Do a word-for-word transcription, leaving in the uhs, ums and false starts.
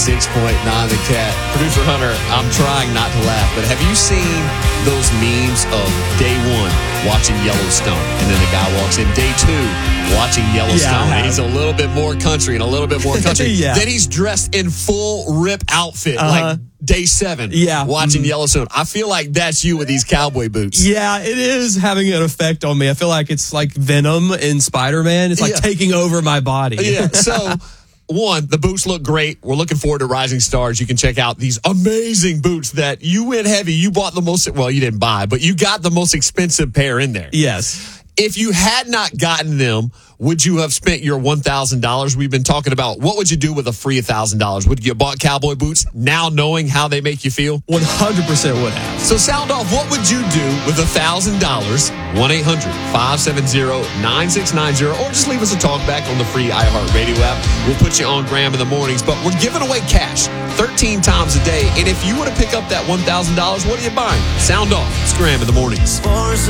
six point nine The Cat. Producer Hunter, I'm trying not to laugh, but have you seen those memes of day one watching Yellowstone, and then the guy walks in day two watching Yellowstone, Yeah, and he's a little bit more country and a little bit more country. Yeah. Then he's dressed in full rip outfit, Uh-huh. like day seven, Yeah. watching Mm. Yellowstone. I feel like that's you with these cowboy boots. Yeah, it is having an effect on me. I feel like it's like Venom in Spider-Man. It's like Yeah. taking over my body. Yeah, so one, the boots look great. We're looking forward to Rising Stars. You can check out these amazing boots that you went heavy. You bought the most, well, you didn't buy, but you got the most expensive pair in there. Yes. If you had not gotten them, would you have spent your one thousand dollars? We've been talking about what would you do with a free one thousand dollars? Would you have bought cowboy boots now knowing how they make you feel? one hundred percent would have. So sound off, what would you do with one thousand dollars? one eight hundred five seven zero nine six nine zero, or just leave us a talk back on the free iHeartRadio app. We'll put you on Graham in the mornings, but we're giving away cash thirteen times a day. And if you were to pick up that one thousand dollars, what are you buying? Sound off. It's Graham in the mornings.